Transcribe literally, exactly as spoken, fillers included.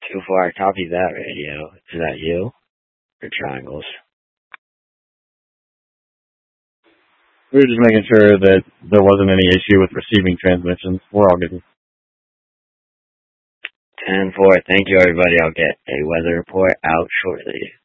two four, copy that radio. Is that you? Or triangles? We were just making sure that there wasn't any issue with receiving transmissions. We're all good. ten four, thank you everybody. I'll get a weather report out shortly.